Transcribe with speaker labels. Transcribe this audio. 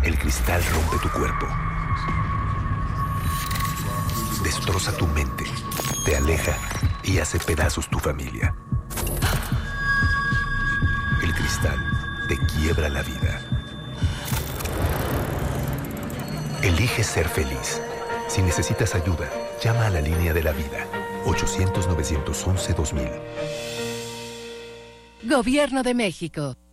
Speaker 1: El cristal rompe tu cuerpo. Destroza tu mente, te aleja y hace pedazos tu familia. El cristal te quiebra la vida. Elige ser feliz. Si necesitas ayuda, llama a la línea de la vida. 800-911-2000.
Speaker 2: Gobierno de México.